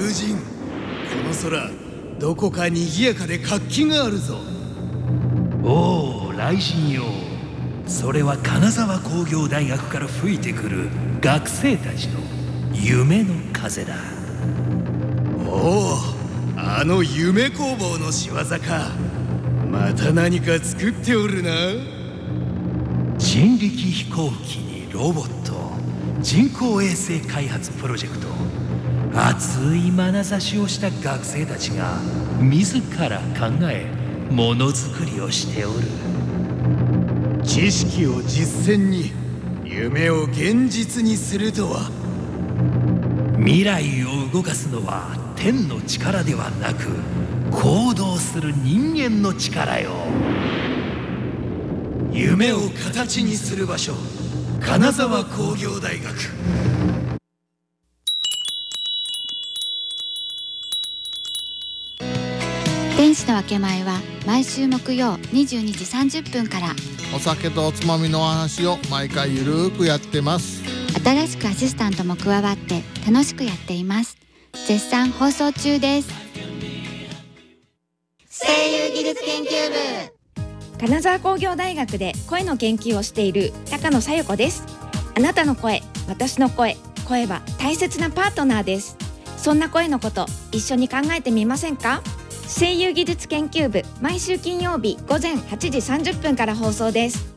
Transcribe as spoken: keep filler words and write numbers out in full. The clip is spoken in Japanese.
友人、この空どこか賑やかで活気があるぞ。 おお、雷神よ。それは金沢工業大学から吹いてくる学生たちの夢の風だ。 おお、あの夢工房の仕業か。また何か作っておるな。 人力飛行機にロボット、人工衛星開発プロジェクト、熱い眼差しをした学生たちが自ら考えものづくりをしておる。 知識を実践に、夢を現実にするとは。 未来を動かすのは天の力ではなく、行動する人間の力よ。 夢を形にする場所、金沢工業大学。 天使の分け前は毎週木曜にじゅうにじさんじゅっぷんから。 お酒とおつまみのお話を毎回ゆるーくやってます。 新しくアシスタントも加わって楽しくやっています。絶賛放送中です。 声優技術研究部。金沢工業大学で声の研究をしている高野さよ子です。あなたの声、私の声、声は大切なパートナーです。そんな声のこと一緒に考えてみませんか？声優技術研究部、毎週金曜日午前はちじさんじゅっぷんから放送です。